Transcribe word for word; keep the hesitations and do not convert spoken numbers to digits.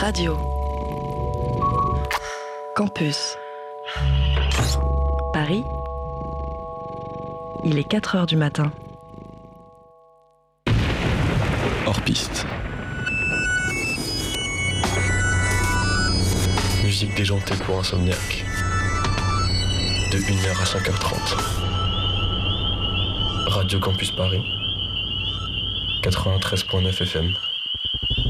Radio Campus Paris. Il est quatre heures du matin. Hors piste. Musique déjantée pour insomniaque. De une heure à cinq heures trente. Radio Campus Paris. quatre-vingt-treize virgule neuf F M.